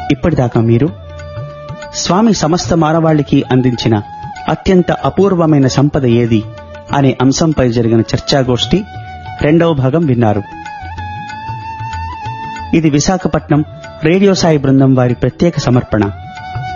ఇప్పటిదాకా మీరు స్వామి సమస్త మానవాళికి అందించిన అత్యంత అపూర్వమైన సంపద ఏది అనే అంశంపై జరిగిన చర్చాగోష్ఠి 2వ భాగం విన్నారు. ఇది విశాఖపట్నం రేడియో సాయి బృందం వారి ప్రత్యేక సమర్పణ.